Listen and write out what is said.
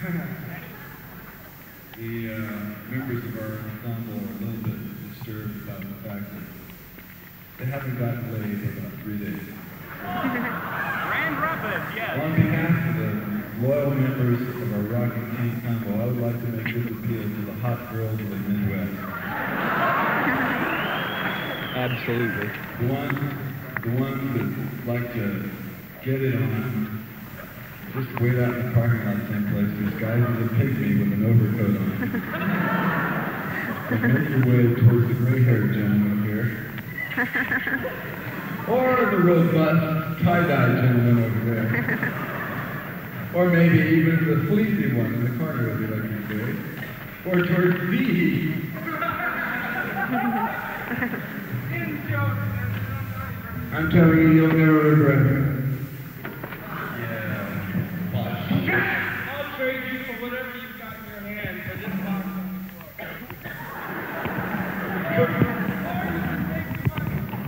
The members of our ensemble are a little bit disturbed about the fact that they haven't gotten laid for about 3 days. Grand Rapids, yes. On behalf of the loyal members of our Rock and King combo, I would like to make this appeal to the hot girls of the Midwest. Absolutely. The ones that like to get it on. Just wait out in the parking lot someplace. There's guys with a pygmy with an overcoat on. And make your way towards the gray-haired gentleman here. Or the robust tie-dye gentleman over there. Or maybe even the fleecy one in the corner would be looking good. Or towards the... I'm telling you, you'll never regret it.